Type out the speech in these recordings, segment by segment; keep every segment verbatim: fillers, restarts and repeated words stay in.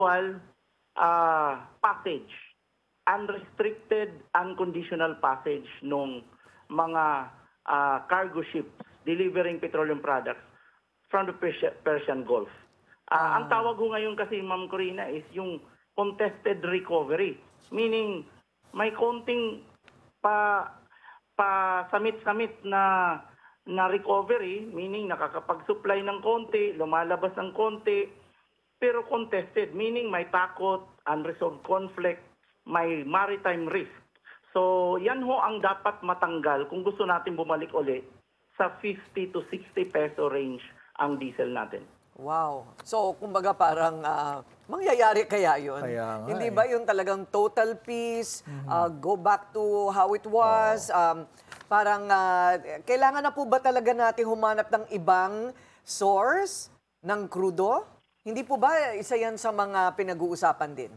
uh, passage, unrestricted, unconditional passage ng mga uh, cargo ships delivering petroleum products from the Persia- Persian Gulf. Uh, Ah. Ang tawag ko ngayon kasi, Ma'am Corina, is yung contested recovery. Meaning, may konting pa pa samit-samit na na recovery, meaning nakakapag-supply ng konti, lumalabas ng konti, pero contested, meaning may takot, unresolved conflict, may maritime risk. So, yan ho ang dapat matanggal kung gusto natin bumalik ulit sa fifty to sixty peso range ang diesel natin. Wow. So, kumbaga parang ah, mangyayari kaya yun? Kaya nga Hindi eh. ba yung talagang total peace, ah, go back to how it was? Um, parang ah, kailangan na po ba talaga natin humanap ng ibang source ng krudo? Hindi po ba isa yan sa mga pinag-uusapan din?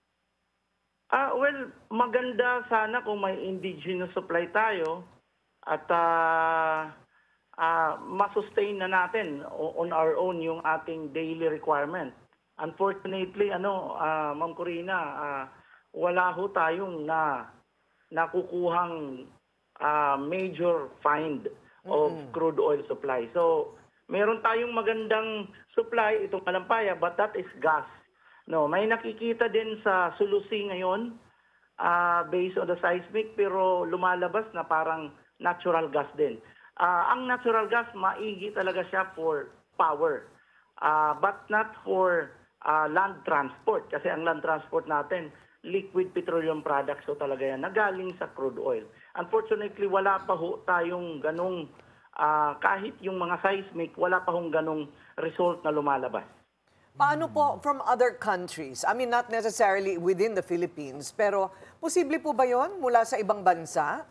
Ah, well, maganda sana kung may indigenous supply tayo at ah ah, masustain na natin o- on our own yung ating daily requirement. Unfortunately, ano, ah, Ma'am Corina, ah, wala ho tayong na nakukuhang ah, major find of crude oil supply. So, meron tayong magandang supply, itong Malampaya, but that is gas. No, may nakikita din sa Sulusi ngayon ah, based on the seismic, pero lumalabas na parang natural gas din. Ah, ang natural gas, maigi talaga siya for power, ah, but not for ah, land transport. Kasi ang land transport natin, liquid petroleum products so talaga yan, na galing sa crude oil. Unfortunately, wala pa ho tayong ganong, ah, kahit yung mga seismic, wala pa hong ganong result na lumalabas. Paano po from other countries? I mean, not necessarily within the Philippines, pero posible po ba yon mula sa ibang bansa?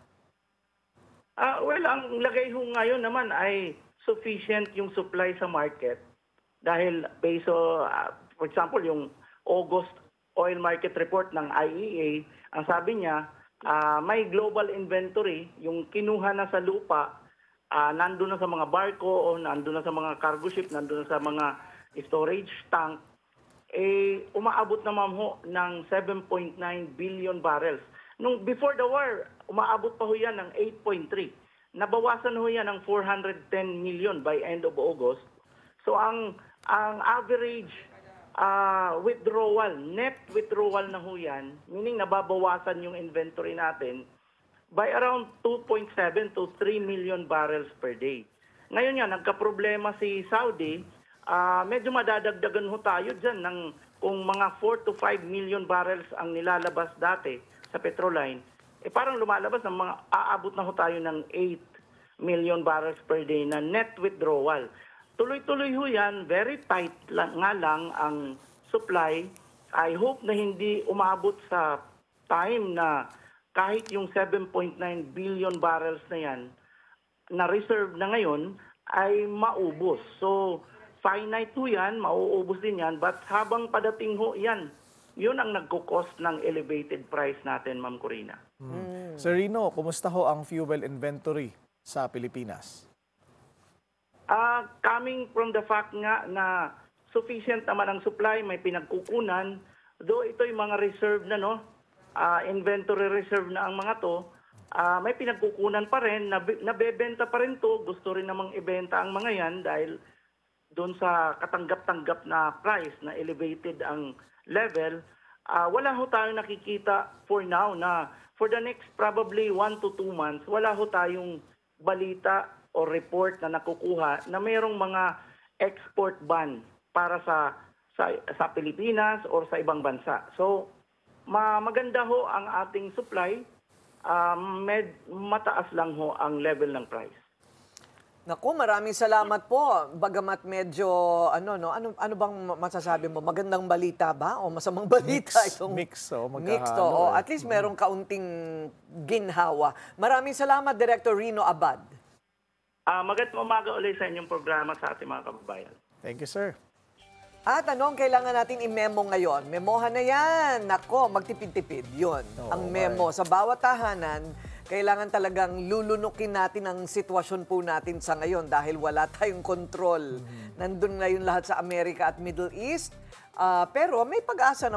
Ah, well, ang lagay ho ngayon naman ay sufficient yung supply sa market dahil based on, ah, for example, yung August oil market report ng I E A, ang sabi niya, ah, may global inventory, yung kinuha na sa lupa, ah, nandun na sa mga barko o nandun na sa mga cargo ship, nandun na sa mga storage tank, eh, umaabot na ma'am ho ng seven point nine billion barrels. Nung before the war, umaabot pa ho yan ng eight point three. Nabawasan ho yan ng four hundred ten million by end of August. So ang ang average ah, withdrawal, net withdrawal na ho yan, meaning nababawasan yung inventory natin by around two point seven to three million barrels per day. Ngayon yan, nagka-problema si Saudi, ah, medyo madadagdagan ho tayo dyan ng kung mga four to five million barrels ang nilalabas dati sa Petroline, eh parang lumalabas ng mga aabot na ho tayo ng eight million barrels per day na net withdrawal. Tuloy-tuloy ho yan, very tight lang, nga lang ang supply. I hope na hindi umabot sa time na kahit yung seven point nine billion barrels na yan na reserve na ngayon ay maubos. So, finite ho yan, mauubos din yan, but habang padating ho yan, yun ang nagko-cost ng elevated price natin, Ma'am Corina. Sir Rino, kumusta ho ang fuel inventory sa Pilipinas? Ah, coming from the fact nga na sufficient naman ang supply, may pinagkukunan, though ito'y mga reserve na, no, ah, inventory reserve na ang mga to, ah, may pinagkukunan pa rin, nabe- nabebenta pa rin to, gusto rin namang ibenta ang mga yan dahil doon sa katanggap-tanggap na price na elevated ang level, ah, wala ho tayong nakikita for now na for the next probably one to two months, wala ho tayong balita o report na nakukuha na mayroong mga export ban para sa sa, sa Pilipinas or sa ibang bansa. So, ma maganda ho ang ating supply, um, med mataas lang ho ang level ng price. Naku, maraming salamat po. Bagamat medyo, ano, no, ano, ano bang masasabi mo? Magandang balita ba? O masamang balita Mix, itong... mix, oh, Mix, magkahalo, oo. eh. At least merong kaunting ginhawa. Maraming salamat, Director Rino Abad. Ah, magandang umaga ulit sa inyong programa sa ating mga kababayan. Thank you, sir. At ano ang kailangan natin i-memo ngayon? Memohan na yan. Nako, magtipid-tipid. Yun, Oo, ang memo. Sa bawat tahanan, kailangan talagang lulunukin natin ang sitwasyon po natin sa ngayon dahil wala tayong kontrol. Nandun ngayon lahat sa Amerika at Middle East. Ah, pero may pag-asa